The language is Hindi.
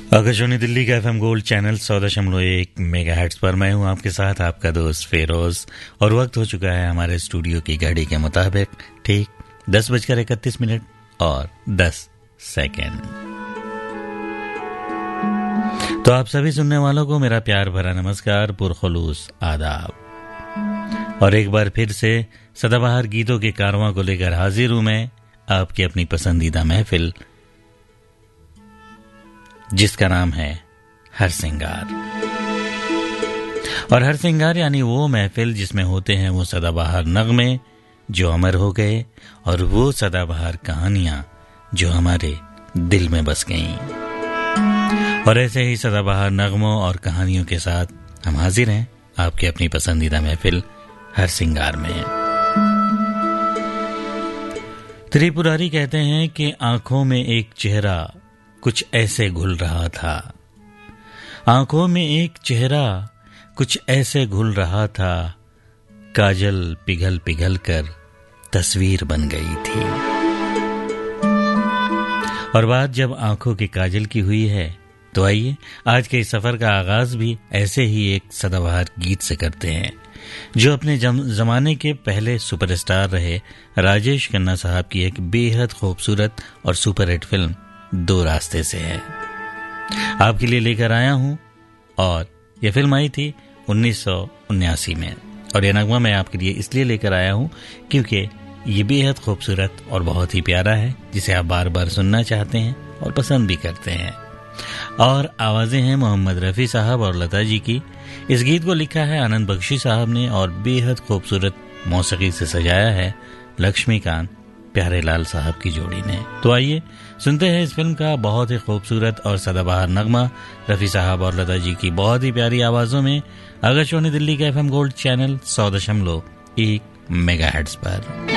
आकाशवाणी दिल्ली का FM गोल्ड चैनल 100.1 मेगाहर्ट्ज पर मैं हूं आपके साथ आपका दोस्त फेरोज और वक्त हो चुका है हमारे स्टूडियो की घड़ी के मुताबिक ठीक 10:31 और 10 सेकंड। तो आप सभी सुनने वालों को मेरा प्यार भरा नमस्कार, पुरखुलूस आदाब और एक बार फिर से सदाबहार गीतों के कारवां को लेकर हाजिर हूं मैं, आपकी अपनी पसंदीदा महफिल जिसका नाम है हर सिंगार। और हर सिंगार यानी वो महफिल जिसमें होते हैं वो सदाबहार नगमे जो अमर हो गए और वो सदाबहार कहानियां जो हमारे दिल में बस गईं। और ऐसे ही सदाबहार नगमों और कहानियों के साथ हम हाजिर हैं आपकी अपनी पसंदीदा महफिल हर सिंगार में। त्रिपुरारी कहते हैं कि आंखों में एक चेहरा कुछ ऐसे घुल रहा था, आंखों में एक चेहरा कुछ ऐसे घुल रहा था, काजल पिघल पिघल कर तस्वीर बन गई थी। और बात जब आंखों के काजल की हुई है तो आइए आज के इस सफर का आगाज भी ऐसे ही एक सदाबहार गीत से करते हैं जो अपने जमाने के पहले सुपरस्टार रहे राजेश खन्ना साहब की एक बेहद खूबसूरत और सुपरहिट फिल्म दो रास्ते से है। आपके लिए लेकर आया हूं और यह फिल्म आई थी 1979 में और यह नगमा मैं आपके लिए इसलिए लेकर आया हूं क्योंकि ये बेहद खूबसूरत और बहुत ही प्यारा है जिसे आप बार बार सुनना चाहते हैं और पसंद भी करते हैं। और आवाजें हैं मोहम्मद रफ़ी साहब और लता जी की। इस गीत को लिखा है आनंद बख्शी साहब ने और बेहद खूबसूरत मौसीकी से सजाया है लक्ष्मीकांत प्यारेलाल साहब की जोड़ी ने। तो आइए सुनते हैं इस फिल्म का बहुत ही खूबसूरत और सदाबहार नगमा रफ़ी साहब और लता जी की बहुत ही प्यारी आवाजों में आकाशवाणी दिल्ली के FM गोल्ड चैनल 100.1 मेगाहर्ट्ज पर।